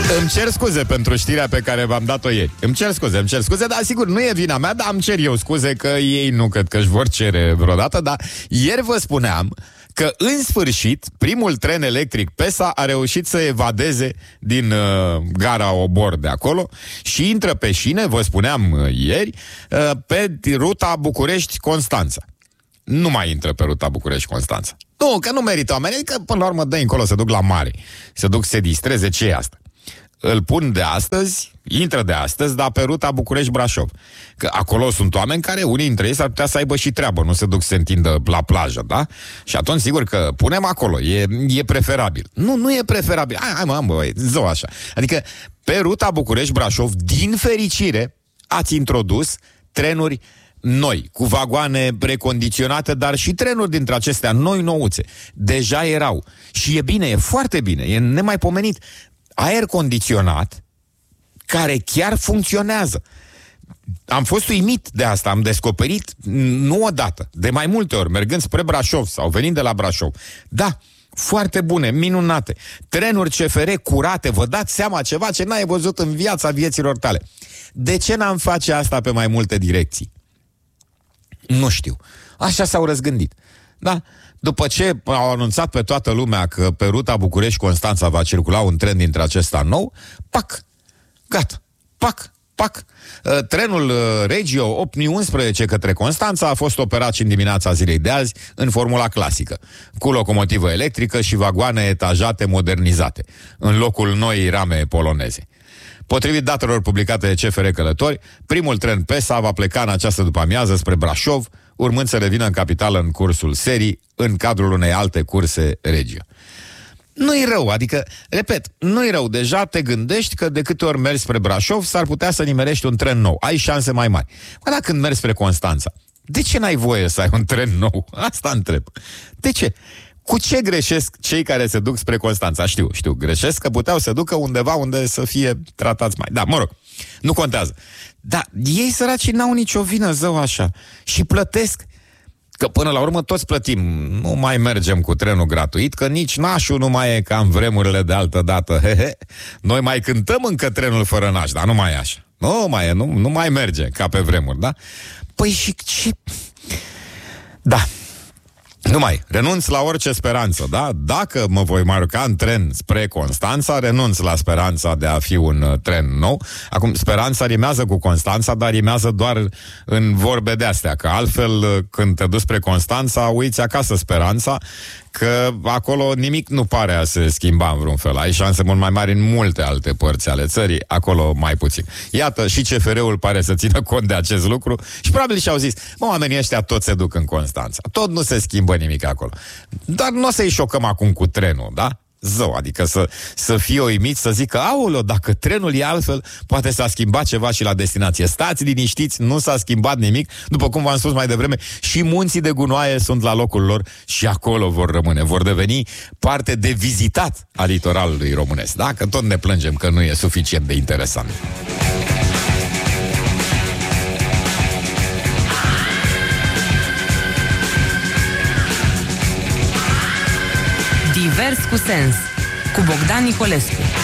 Îmi cer scuze pentru știrea pe care v-am dat-o ieri. Îmi cer scuze, dar sigur nu e vina mea, dar îmi cer eu scuze că ei nu cred că își vor cere vreodată, dar ieri vă spuneam că în sfârșit primul tren electric PESA a reușit să evadeze din gara Obor de acolo și intră pe șine, vă spuneam ieri, pe ruta București-Constanța. Nu mai intră pe ruta București-Constanța. Nu, că nu merită oamenii, că până la urmă dă încolo, se duc la mare, se duc să se distreze, ce e asta? Îl pun de astăzi, intră de astăzi, dar pe ruta București-Brașov. Că acolo sunt oameni care, unii dintre ei s-ar putea să aibă și treabă, nu se duc să se întindă la plajă, da? Și atunci, sigur că punem acolo, e preferabil. Nu e preferabil. Hai mă, zău așa. Adică, pe ruta București-Brașov, din fericire, ați introdus trenuri noi, cu vagoane recondiționate, dar și trenuri dintre acestea noi-nouțe. Deja erau. Și e bine, e foarte bine, e nemaipomenit. Aer condiționat care chiar funcționează. Am fost uimit de asta, am descoperit nu odată, de mai multe ori, mergând spre Brașov sau venind de la Brașov. Da, foarte bune, minunate. Trenuri CFR curate, vă dați seama ceva ce n-ai văzut în viața vieților tale. De ce n-am face asta pe mai multe direcții? Nu știu. Așa s-au răzgândit. Da? După ce au anunțat pe toată lumea că pe ruta București-Constanța va circula un tren dintre acesta nou, pac, gata, pac. Trenul Regio 8011 către Constanța a fost operat și în dimineața zilei de azi în formula clasică, cu locomotivă electrică și vagoane etajate modernizate, în locul noii rame poloneze. Potrivit datelor publicate de CFR Călători, primul tren PESA va pleca în această după-amiază spre Brașov, urmând să revină în capitală în cursul serii, în cadrul unei alte curse Regio. Nu-i rău, adică, repet, nu-i rău. Deja te gândești că de câte ori mergi spre Brașov s-ar putea să nimerești un tren nou. Ai șanse mai mari. Dar când mergi spre Constanța, de ce n-ai voie să ai un tren nou? Asta întreb. De ce? Cu ce greșesc cei care se duc spre Constanța? Știu, greșesc că puteau să ducă undeva unde să fie tratați mai... Da, mă rog, nu contează. Dar ei săraci n-au nicio vină, zău așa. Și plătesc. Că până la urmă toți plătim. Nu mai mergem cu trenul gratuit, că nici nașul nu mai e ca în vremurile de altă dată. Noi mai cântăm încă trenul fără naș, dar nu mai e așa. Nu mai merge ca pe vremuri, da? Păi și ce... Da. Renunț la orice speranță, da? Dacă mă voi marca în tren spre Constanța, renunț la speranța de a fi un tren nou. Acum, speranța rimează cu Constanța, dar rimează doar în vorbe de-astea, că altfel, când te duci spre Constanța, uiți acasă speranța, că acolo nimic nu pare a se schimba în vreun fel. Ai șanse mult mai mari în multe alte părți ale țării, acolo mai puțin. Iată, și CFR-ul pare să țină cont de acest lucru și probabil și-au zis, oamenii ăștia tot se duc în Constanța, tot nu se schimbă nimic acolo. Dar nu o să-i șocăm acum cu trenul, da? Zău, adică să fie uimit, să zică, aoleo, dacă trenul e altfel, poate s-a schimbat ceva și la destinație. Stați liniștiți, nu s-a schimbat nimic, după cum v-am spus mai devreme, și munții de gunoaie sunt la locul lor și acolo vor rămâne, vor deveni parte de vizitat a litoralului românesc, da? Că tot ne plângem că nu e suficient de interesant. Divers cu sens, cu Bogdan Nicolescu.